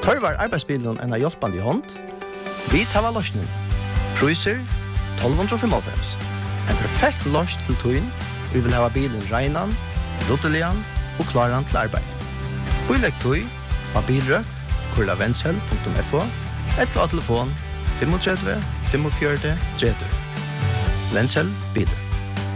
Tørvar arbeidsbilen en hjelpende hånd. Vi tar løsning. Priser 1295. En perfekt løs til tøyen. Vi vil ha bilen regnan, ruttelian og klaran til arbeid. Bilegg tøy av bilrøkt, kurlavensel.fo, eller av telefon 35 45 30. Vensel bilen.